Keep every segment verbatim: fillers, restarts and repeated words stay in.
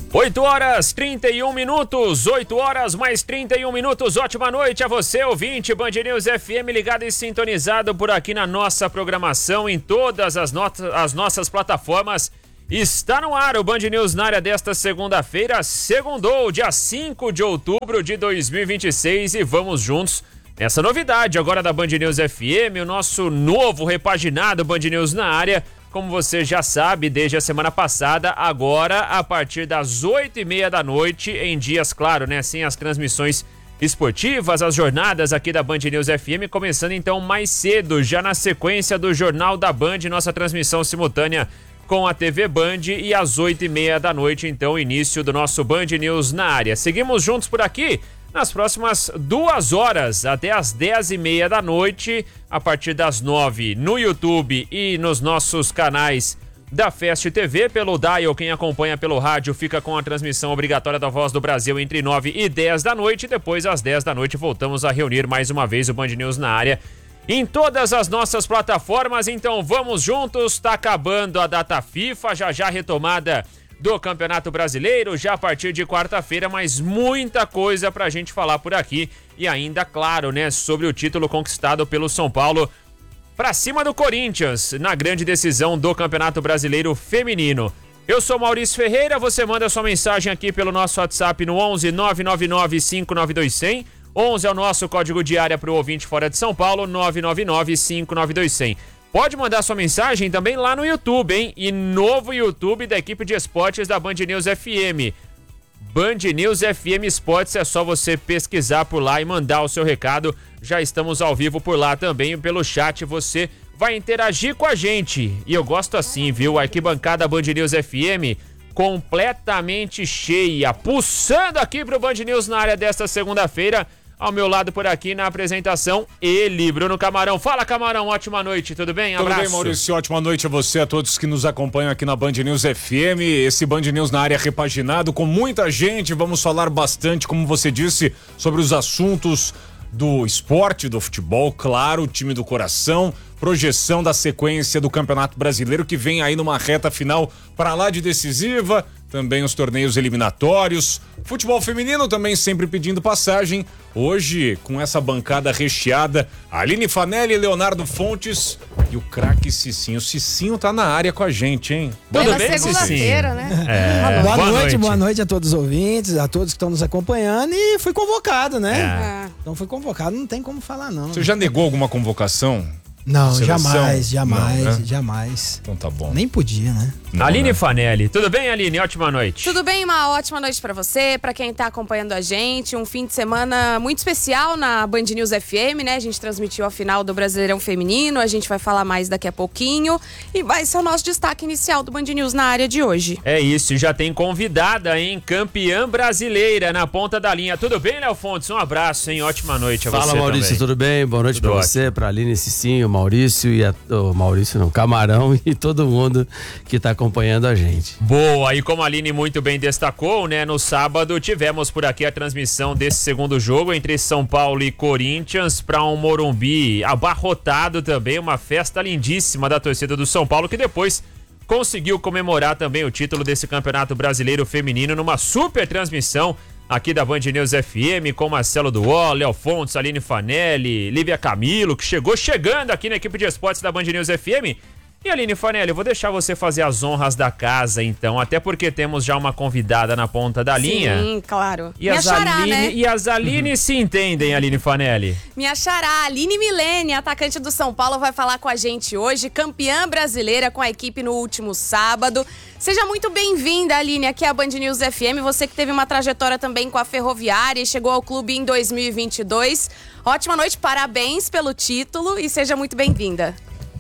oito horas trinta e um minutos, oito horas mais trinta e um minutos. Ótima noite a você, ouvinte Band News F M, ligado e sintonizado por aqui na nossa programação, em todas as, no- as nossas plataformas. Está no ar o Band News na área desta segunda-feira, segundou, dia cinco de outubro de dois mil e vinte e seis, e vamos juntos nessa novidade agora da Band News F M, o nosso novo repaginado Band News na área. Como você já sabe, desde a semana passada, agora a partir das oito e meia da noite, em dias, claro, né, sem as transmissões esportivas, as jornadas aqui da Band News F M, começando então mais cedo, já na sequência do Jornal da Band, nossa transmissão simultânea com a T V Band, e às oito e meia da noite, então, início do nosso Band News na área. Seguimos juntos por aqui nas próximas duas horas, até às dez e meia da noite, a partir das nove, no YouTube e nos nossos canais da Fest T V, pelo Dial. Quem acompanha pelo rádio fica com a transmissão obrigatória da Voz do Brasil entre nove e dez da noite. Depois, às dez da noite, voltamos a reunir mais uma vez o Band News na área em todas as nossas plataformas. Então vamos juntos, tá acabando a data FIFA, já já retomada do Campeonato Brasileiro, já a partir de quarta-feira, mas muita coisa pra gente falar por aqui. E ainda, claro, né, sobre o título conquistado pelo São Paulo pra cima do Corinthians, na grande decisão do Campeonato Brasileiro Feminino. Eu sou Maurício Ferreira, você manda sua mensagem aqui pelo nosso WhatsApp no onze nove nove nove cinco nove dois zero zero. onze é o nosso código de área pro ouvinte fora de São Paulo, nove nove nove cinco nove dois zero zero. Pode mandar sua mensagem também lá no YouTube, hein? E novo YouTube da equipe de esportes da Band News F M. Band News F M Esportes, é só você pesquisar por lá e mandar o seu recado. Já estamos ao vivo por lá também, pelo chat você vai interagir com a gente. E eu gosto assim, viu? A arquibancada Band News F M completamente cheia, pulsando aqui pro Band News na área desta segunda-feira. Ao meu lado por aqui na apresentação, ele, Bruno Camarão. Fala, Camarão, ótima noite, tudo bem? Tudo Abraço. bem, Maurício, ótima noite a você, a todos que nos acompanham aqui na Band News F M. Esse Band News na área repaginado com muita gente. Vamos falar bastante, como você disse, sobre os assuntos do esporte, do futebol, claro, o time do coração, projeção da sequência do Campeonato Brasileiro, que vem aí numa reta final para lá de decisiva, também os torneios eliminatórios, futebol feminino também sempre pedindo passagem. Hoje, com essa bancada recheada, Aline Fanelli, Leonardo Fontes e o craque Cicinho. O Cicinho tá na área com a gente, hein? Tudo bem, segunda-feira, né? É, boa, boa noite, noite, boa noite a todos os ouvintes, a todos que estão nos acompanhando, e fui convocado, né? É. Então fui convocado, não tem como falar não. Você já negou alguma convocação? Não, Seleção? jamais, jamais, Não, né? jamais. Então tá bom. Nem podia, né? Não, Aline né? Fanelli, tudo bem, Aline? Ótima noite. Tudo bem, uma ótima noite pra você, pra quem tá acompanhando a gente. Um fim de semana muito especial na Band News F M, né? A gente transmitiu a final do Brasileirão Feminino, a gente vai falar mais daqui a pouquinho. E vai ser o nosso destaque inicial do Band News na área de hoje. É isso, já tem convidada, hein? Campeã brasileira na ponta da linha. Tudo bem, Léo Fontes? Um abraço, hein? Ótima noite a Fala, você Maurício, também. tudo bem? Boa noite Tudo pra você, pra Aline, Cicinho, Maurício e a, oh, Maurício não, Camarão e todo mundo que tá acompanhando a gente. Boa, e como a Aline muito bem destacou, né? No sábado tivemos por aqui a transmissão desse segundo jogo entre São Paulo e Corinthians, para um Morumbi abarrotado também, uma festa lindíssima da torcida do São Paulo, que depois conseguiu comemorar também o título desse Campeonato Brasileiro Feminino numa super transmissão aqui da Band News F M, com Marcelo Duó, Léo Fontes, Aline Fanelli, Lívia Camilo, que chegou chegando aqui na equipe de esportes da Band News F M. E Aline Fanelli, eu vou deixar você fazer as honras da casa, então, até porque temos já uma convidada na ponta da linha. Sim, claro. E Minha as xará, Aline, né? e as Aline se entendem, Aline Fanelli. Minha xará, Aline Milene, atacante do São Paulo, vai falar com a gente hoje, campeã brasileira com a equipe no último sábado. Seja muito bem-vinda, Aline, aqui é a Band News F M, você que teve uma trajetória também com a Ferroviária e chegou ao clube em dois mil e vinte e dois. Ótima noite, parabéns pelo título e seja muito bem-vinda.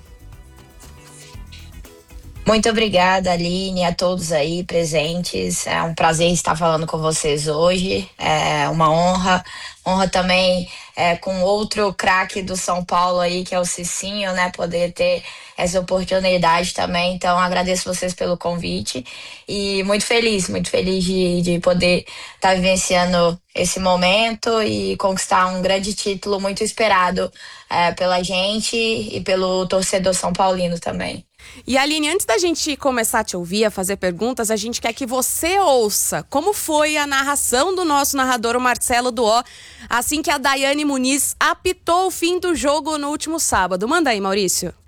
Muito obrigada, Aline, a todos aí presentes. É um prazer estar falando com vocês hoje. É uma honra. Honra também é, com outro craque do São Paulo aí, que é o Cicinho, né? Poder ter essa oportunidade também. Então, agradeço vocês pelo convite. E muito feliz, muito feliz de, de poder estar vivenciando esse momento e conquistar um grande título muito esperado é, pela gente e pelo torcedor são paulino também. E Aline, antes da gente começar a te ouvir, a fazer perguntas, a gente quer que você ouça como foi a narração do nosso narrador, o Marcelo Duó, assim que a Daiane Muniz apitou o fim do jogo no último sábado. Manda aí, Maurício.